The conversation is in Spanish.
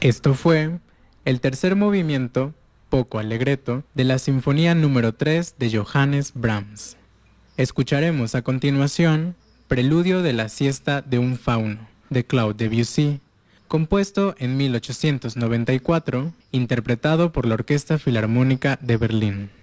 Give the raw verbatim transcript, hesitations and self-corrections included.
Esto fue el tercer movimiento, poco allegretto, de la Sinfonía número tres de Johannes Brahms. Escucharemos a continuación Preludio de la siesta de un fauno, de Claude Debussy, compuesto en mil ochocientos noventa y cuatro, interpretado por la Orquesta Filarmónica de Berlín.